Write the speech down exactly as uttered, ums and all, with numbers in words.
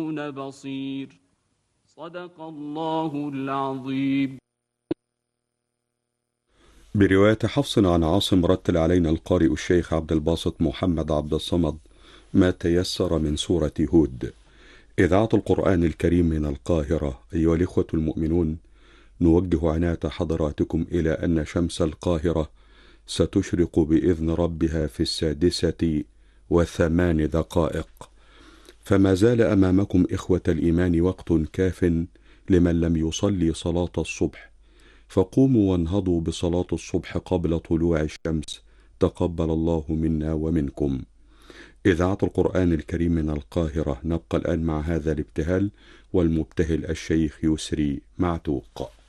بصير. صدق الله العظيم. برواية حفص عن عاصم رتل علينا القارئ الشيخ عبد الباسط محمد عبد الصمد ما تيسر من سورة هود. إذاعة القرآن الكريم من القاهرة. أيها الإخوة المؤمنون، نوجه عناية حضراتكم إلى أن شمس القاهرة ستشرق بإذن ربها في السادسة وثمان دقائق، فما زال أمامكم إخوة الإيمان وقت كاف لمن لم يصلي صلاة الصبح، فقوموا وانهضوا بصلاة الصبح قبل طلوع الشمس، تقبل الله منا ومنكم. إذاعة القرآن الكريم من القاهرة. نبقى الآن مع هذا الابتهال، والمبتهل الشيخ يسري معتوق.